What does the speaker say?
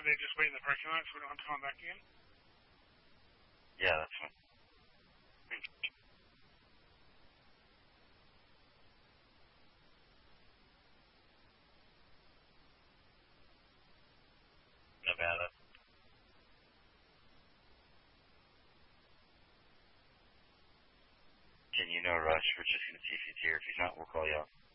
they just wait in the parking lot so we don't have to come back in? Yeah, that's fine. Nevada. Can you no rush? We're just going to see if he's here. If he's not, we'll call you out.